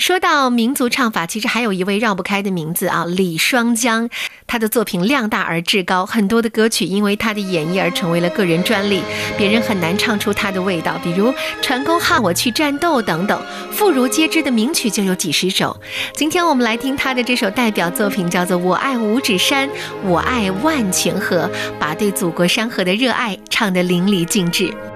说到民族唱法，其实还有一位绕不开的名字啊，李双江。他的作品量大而质高，很多的歌曲因为他的演绎而成为了个人专利，别人很难唱出他的味道。比如《船公汉我去战斗》等等，妇孺皆知的名曲就有几十首。今天我们来听他的这首代表作品，叫做《我爱五指山，我爱万泉河》，把对祖国山河的热爱唱得淋漓尽致。